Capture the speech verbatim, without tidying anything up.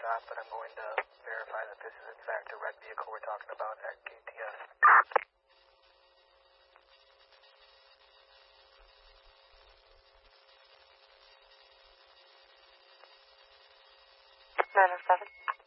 stop, but I'm going to verify that this is in fact a red vehicle we're talking about at K T S. nine oh seven.